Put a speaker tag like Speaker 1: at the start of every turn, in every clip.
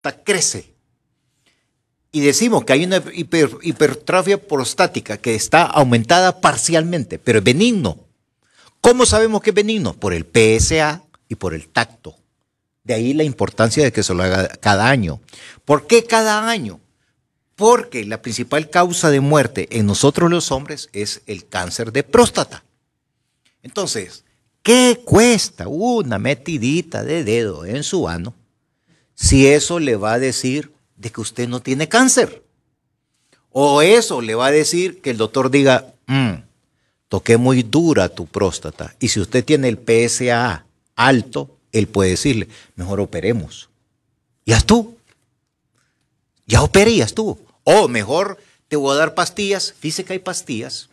Speaker 1: crece y decimos que hay una hipertrofia prostática que está aumentada parcialmente, pero es benigno. ¿Cómo sabemos que es benigno? Por el PSA y por el tacto. De ahí la importancia de que se lo haga cada año. ¿Por qué cada año? Porque la principal causa de muerte en nosotros los hombres es el cáncer de próstata. Entonces, ¿qué cuesta una metidita de dedo en su ano si eso le va a decir de que usted no tiene cáncer? O eso le va a decir que el doctor diga, toqué muy dura tu próstata. Y si usted tiene el PSA alto, él puede decirle, mejor operemos. Ya estuvo. Ya operé y ya estuvo. O mejor te voy a dar pastillas. Fíjese que hay pastillas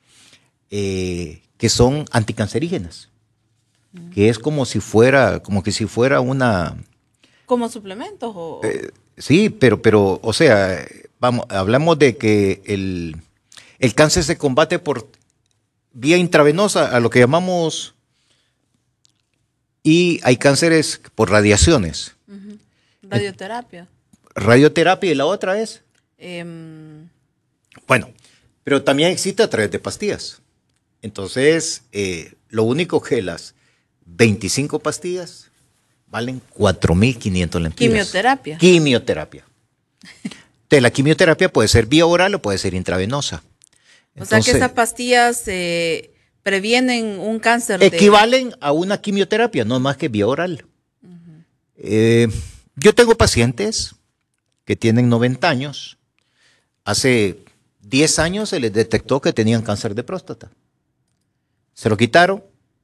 Speaker 1: que son anticancerígenas. Que es como si fuera una...
Speaker 2: ¿Como suplementos?
Speaker 1: Sí, pero, o sea, hablamos de que el cáncer se combate por vía intravenosa, a lo que llamamos, y hay cánceres por radiaciones.
Speaker 2: Radioterapia.
Speaker 1: Radioterapia, y la otra es. Bueno, pero también existe a través de pastillas. Entonces, lo único que las 25 pastillas valen 4.500 lempiras.
Speaker 2: Quimioterapia.
Speaker 1: Quimioterapia. Entonces, la quimioterapia puede ser vía oral o puede ser intravenosa.
Speaker 2: Entonces, o sea que esas pastillas previenen un cáncer.
Speaker 1: Equivalen a una quimioterapia, no más que vía oral. Yo tengo pacientes que tienen 90 años. Hace 10 años se les detectó que tenían cáncer de próstata. Se lo quitaron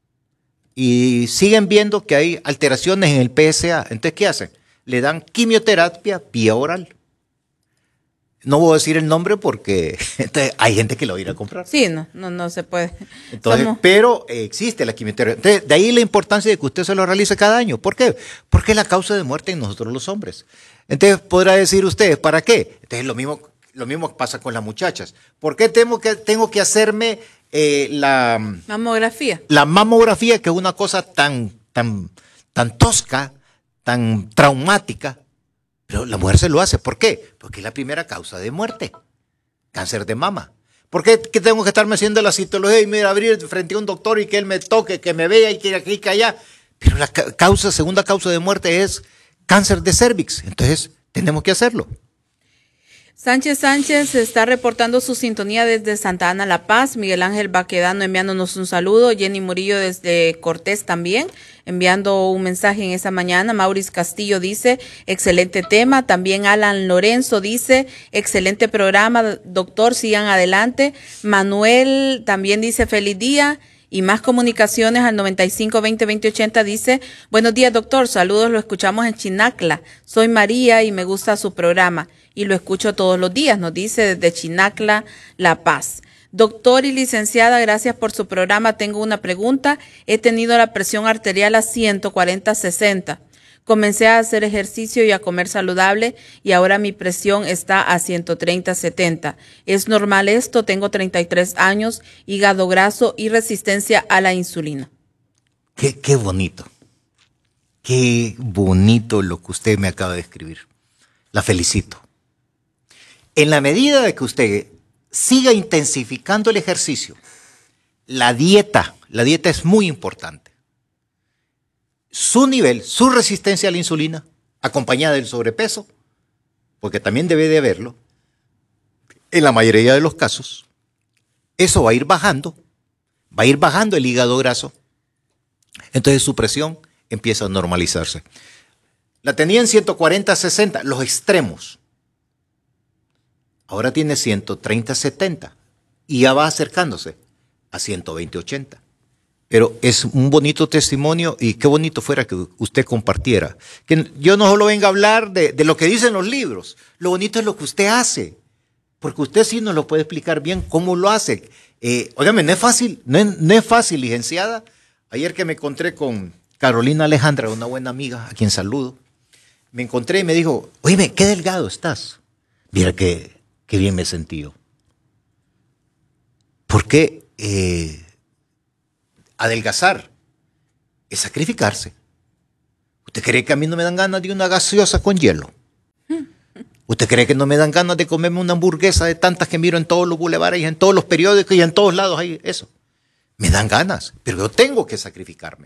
Speaker 1: y siguen viendo que hay alteraciones en el PSA. Entonces, ¿qué hacen? Le dan quimioterapia vía oral. No voy a decir el nombre porque hay gente que lo va a ir a comprar.
Speaker 2: Sí, no se puede.
Speaker 1: Entonces, pero existe la quimioterapia. Entonces, de ahí la importancia de que usted se lo realice cada año. ¿Por qué? Porque es la causa de muerte en nosotros los hombres. Entonces, podrá decir usted, ¿para qué? Entonces, lo mismo pasa con las muchachas. ¿Por qué tengo que hacerme la
Speaker 2: mamografía?
Speaker 1: La mamografía, que es una cosa tan tosca, tan traumática. Pero la mujer se lo hace. ¿Por qué? Porque es la primera causa de muerte. Cáncer de mama. ¿Por qué tengo que estarme haciendo la citología y me abrir frente a un doctor y que él me toque, que me vea y que aquí, que allá? Pero la segunda causa de muerte es cáncer de cervix. Entonces, tenemos que hacerlo.
Speaker 2: Sánchez se está reportando su sintonía desde Santa Ana, La Paz. Miguel Ángel Baquedano enviándonos un saludo. Jenny Murillo desde Cortés también enviando un mensaje en esa mañana. Maurice Castillo dice, excelente tema. También Alan Lorenzo dice, excelente programa, doctor, sigan adelante. Manuel también dice, feliz día. Y más comunicaciones al 95-20-2080 dice, buenos días doctor, saludos, lo escuchamos en Chinacla. Soy María y me gusta su programa y lo escucho todos los días, nos dice desde Chinacla, La Paz. Doctor y licenciada, gracias por su programa. Tengo una pregunta. He tenido la presión arterial a 140/60. Comencé a hacer ejercicio y a comer saludable y ahora mi presión está a 130/70. ¿Es normal esto? Tengo 33 años, hígado graso y resistencia a la insulina.
Speaker 1: Qué bonito. Qué bonito lo que usted me acaba de escribir. La felicito. En la medida de que usted siga intensificando el ejercicio, la dieta es muy importante. Su nivel, su resistencia a la insulina, acompañada del sobrepeso, porque también debe de haberlo, en la mayoría de los casos, eso va a ir bajando el hígado graso, entonces su presión empieza a normalizarse. La tenía en 140/60, los extremos. Ahora tiene 130/70 y ya va acercándose a 120/80. Pero es un bonito testimonio y qué bonito fuera que usted compartiera. Que yo no solo venga a hablar de lo que dicen los libros, lo bonito es lo que usted hace, porque usted sí nos lo puede explicar bien cómo lo hace. Óigame, no es fácil, licenciada. Ayer que me encontré con Carolina Alejandra, una buena amiga, a quien saludo, me encontré y me dijo, oíme, qué delgado estás. Mira qué bien me sentí yo. Porque adelgazar es sacrificarse. ¿Usted cree que a mí no me dan ganas de una gaseosa con hielo? ¿Usted cree que no me dan ganas de comerme una hamburguesa de tantas que miro en todos los bulevares y en todos los periódicos y en todos lados hay eso? Me dan ganas, pero yo tengo que sacrificarme.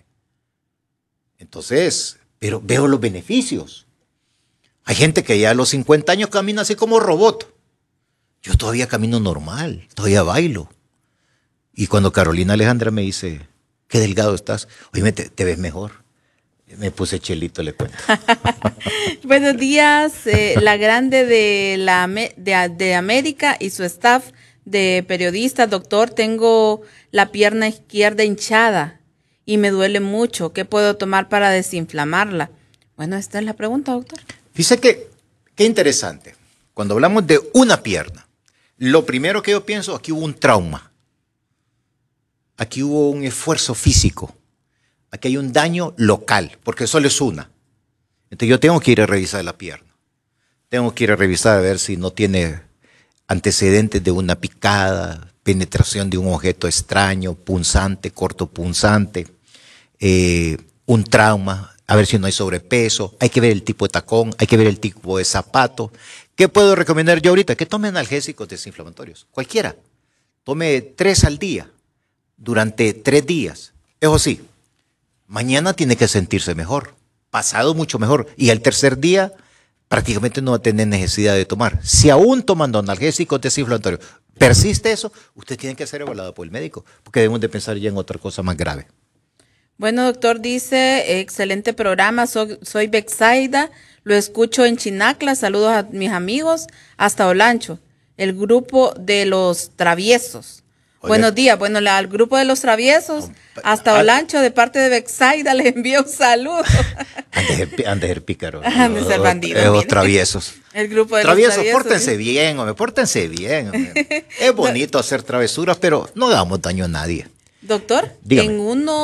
Speaker 1: Entonces, pero veo los beneficios. Hay gente que ya a los 50 años camina así como robot. Yo todavía camino normal, todavía bailo. Y cuando Carolina Alejandra me dice, qué delgado estás, oye, te ves mejor. Me puse chelito, le cuento.
Speaker 2: Buenos días, la grande de América y su staff de periodistas. Doctor, tengo la pierna izquierda hinchada y me duele mucho. ¿Qué puedo tomar para desinflamarla? Bueno, esta es la pregunta, doctor.
Speaker 1: Dice que, qué interesante. Cuando hablamos de una pierna, lo primero que yo pienso, aquí hubo un trauma. Aquí hubo un esfuerzo físico. Aquí hay un daño local, porque solo es una. Entonces yo tengo que ir a revisar la pierna. Tengo que ir a revisar a ver si no tiene antecedentes de una picada, penetración de un objeto extraño, punzante, cortopunzante, un trauma, a ver si no hay sobrepeso. Hay que ver el tipo de tacón, hay que ver el tipo de zapato. ¿Qué puedo recomendar yo ahorita? Que tome analgésicos desinflamatorios, cualquiera. Tome 3 al día, durante 3 días. Eso sí, mañana tiene que sentirse mejor, pasado mucho mejor, y al tercer día prácticamente no va a tener necesidad de tomar. Si aún tomando analgésicos desinflamatorios persiste eso, usted tiene que ser evaluado por el médico, porque debemos de pensar ya en otra cosa más grave.
Speaker 2: Bueno, doctor, dice, excelente programa, soy Bexaida, lo escucho en Chinacla, saludos a mis amigos, hasta Olancho, el grupo de los traviesos. Oye, buenos días, bueno, al grupo de los traviesos, hasta Olancho, de parte de Bexaida, les envío un saludo.
Speaker 1: Han de ser pícaros.
Speaker 2: Han de ser bandidos.
Speaker 1: Los traviesos.
Speaker 2: El grupo de
Speaker 1: traviesos,
Speaker 2: los traviesos.
Speaker 1: Pórtense bien, hombre, pórtense bien. Hombre. Es bonito hacer travesuras, pero no hagamos daño a nadie.
Speaker 2: Doctor,
Speaker 1: dígame.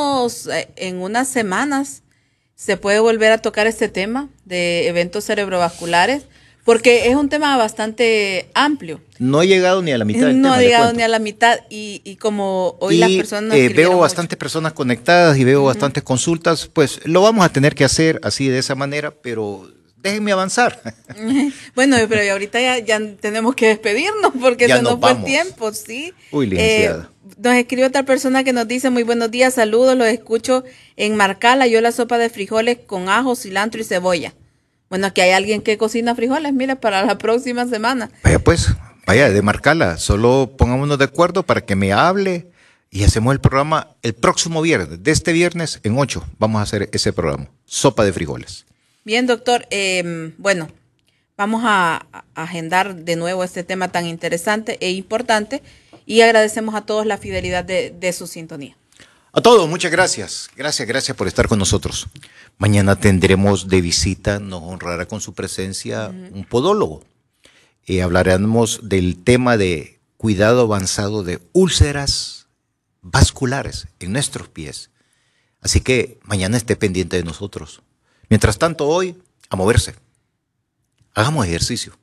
Speaker 2: en unas semanas se puede volver a tocar este tema de eventos cerebrovasculares, porque es un tema bastante amplio.
Speaker 1: No he llegado ni a la mitad del tema.
Speaker 2: No ha llegado ni a la mitad y como hoy las personas
Speaker 1: veo bastantes personas conectadas y veo bastantes consultas, pues lo vamos a tener que hacer así de esa manera, pero déjenme avanzar.
Speaker 2: Bueno, pero ahorita ya tenemos que despedirnos porque
Speaker 1: ya
Speaker 2: se nos fue el tiempo, ¿sí?
Speaker 1: Uy, licenciada.
Speaker 2: Nos escribe otra persona que nos dice, muy buenos días, saludos, los escucho en Marcala, yo la sopa de frijoles con ajo, cilantro y cebolla. Bueno, aquí hay alguien que cocina frijoles, mire, para la próxima semana.
Speaker 1: Vaya pues, vaya, de Marcala, solo pongámonos de acuerdo para que me hable y hacemos el programa el próximo viernes. De este viernes en 8 vamos a hacer ese programa, sopa de frijoles.
Speaker 2: Bien, doctor, bueno, vamos a agendar de nuevo este tema tan interesante e importante y agradecemos a todos la fidelidad de su sintonía.
Speaker 1: A todos, muchas gracias. Gracias por estar con nosotros. Mañana tendremos de visita, nos honrará con su presencia un podólogo. Hablaremos del tema de cuidado avanzado de úlceras vasculares en nuestros pies. Así que mañana esté pendiente de nosotros. Mientras tanto, hoy, a moverse. Hagamos ejercicio.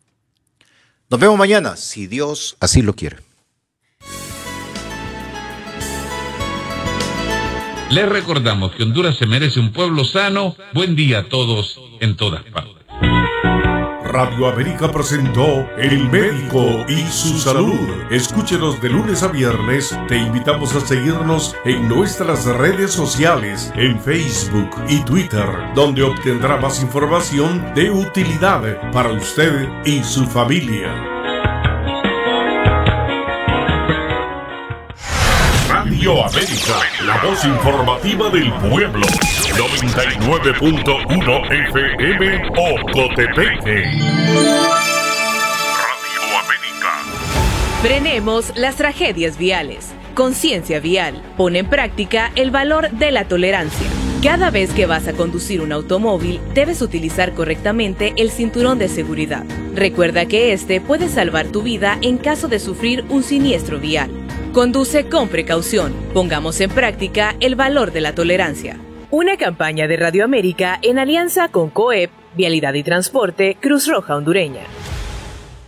Speaker 1: Nos vemos mañana, si Dios así lo quiere.
Speaker 3: Les recordamos que Honduras se merece un pueblo sano. Buen día a todos en todas partes.
Speaker 4: Radio América presentó El Médico y su Salud. Escúchenos de lunes a viernes. Te invitamos a seguirnos en nuestras redes sociales, en Facebook y Twitter, donde obtendrá más información de utilidad para usted y su familia. Radio América, la voz informativa del pueblo. 99.1 FM Ocotepeque. Radio América.
Speaker 5: Frenemos las tragedias viales. Conciencia vial. Pone en práctica el valor de la tolerancia. Cada vez que vas a conducir un automóvil, debes utilizar correctamente el cinturón de seguridad. Recuerda que este puede salvar tu vida en caso de sufrir un siniestro vial. Conduce con precaución. Pongamos en práctica el valor de la tolerancia. Una campaña de Radio América en alianza con COEP, Vialidad y Transporte, Cruz Roja Hondureña.